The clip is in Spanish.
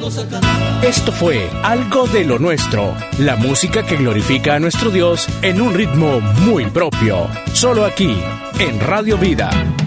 vamos a cantar. Esto fue Algo de lo Nuestro, la música que glorifica a nuestro Dios en un ritmo muy propio, solo aquí, en Radio Vida.